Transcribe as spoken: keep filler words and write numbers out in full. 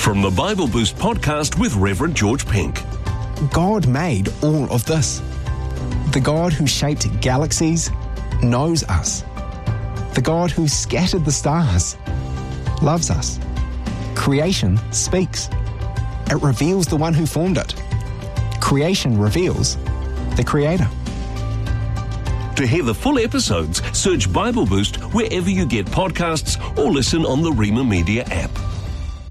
From the Bible Boost podcast with Reverend George Pink. God made all of this. The God who shaped galaxies knows us. The God who scattered the stars loves us. Creation speaks. It reveals the one who formed it. Creation reveals the Creator. To hear the full episodes, search Bible Boost wherever you get podcasts or listen on the Rima Media app.